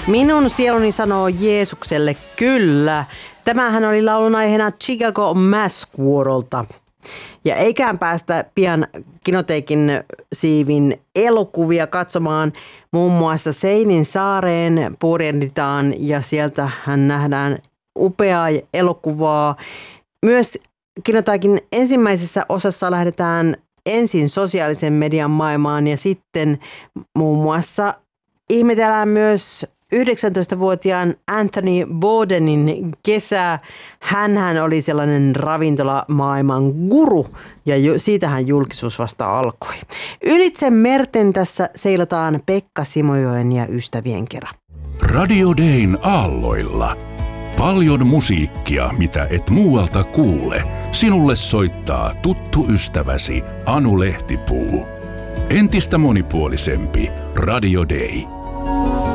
Minun sieluni sanoo Jeesukselle kyllä. Tämähän oli laulun aiheena Chicago Mass Squirrelta. Ja eiköhän päästä pian Kinoteikin siivin elokuvia katsomaan. Muun muassa Seinin saareen purjehditaan ja sieltähän nähdään upeaa elokuvaa. Myös Kinoteikin ensimmäisessä osassa lähdetään ensin sosiaalisen median maailmaan ja sitten muun muassa ihmetellään myös 19-vuotiaan Anthony Bourdainin kesää. Hänhän oli sellainen ravintolamaailman guru ja siitähän julkisuus vasta alkoi. Ylitse merten tässä seilataan Pekka Simojoen ja ystävien kerran. Radio Dayn aalloilla. Paljon musiikkia, mitä et muualta kuule. Sinulle soittaa tuttu ystäväsi Anu Lehtipuu. Entistä monipuolisempi Radio Day.